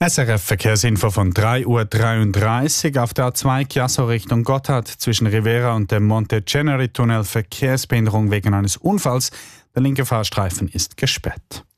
SRF Verkehrsinfo von 3:33 Uhr auf der A2 Chiasso Richtung Gotthard zwischen Rivera und dem Monte-Ceneri-Tunnel Verkehrsbehinderung wegen eines Unfalls. Der linke Fahrstreifen ist gesperrt.